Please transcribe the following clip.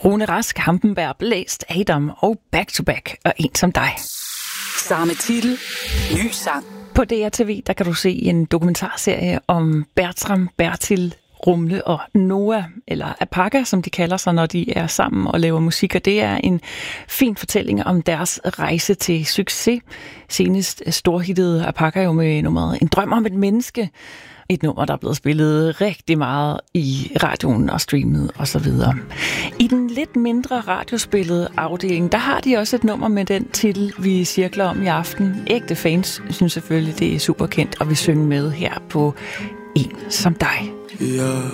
Rune Rask, Hampenberg, Blæst, Adam og Back to Back og En som dig. Samme titel, ny sang. På DRTV, der kan du se en dokumentarserie om Bertram, Bertil, Rumle og Noah, eller Apaka, som de kalder sig, når de er sammen og laver musik. Og det er en fin fortælling om deres rejse til succes. Senest storhittede Apaka jo med nummeret En drøm om et menneske. Et nummer, der er blevet spillet rigtig meget i radioen og streamet osv. I den lidt mindre radiospillede afdeling, der har de også et nummer med den titel, vi cirkler om i aften. Ægte fans synes selvfølgelig, det er super kendt, og vi synger med her på En som dig. Ja.